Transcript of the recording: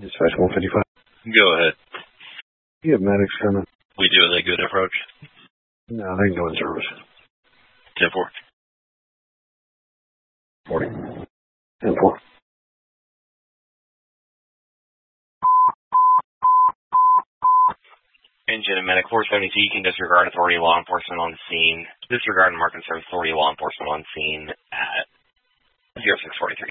Dispatch 155. Go ahead. You have medics coming. We do. Are they good approach? No, they can go in service. 10-4. 40. 10-4. Engine and Medic 472, you can disregard authority law enforcement on scene. Disregard and mark and service authority law enforcement on scene at 0643.